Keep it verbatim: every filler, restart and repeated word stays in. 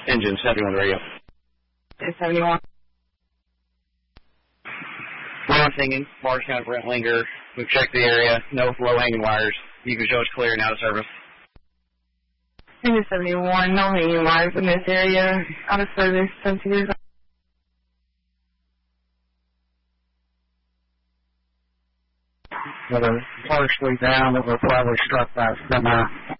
Engine seventy-one radio. seventy-one. Ron singing, Morris County, Brent Linger. We've checked the area, no low-hanging wires. You can show us clear and out of service. Engine seventy-one, no hanging wires in this area, out of service, seventy years. That are partially down that were probably struck by a semi.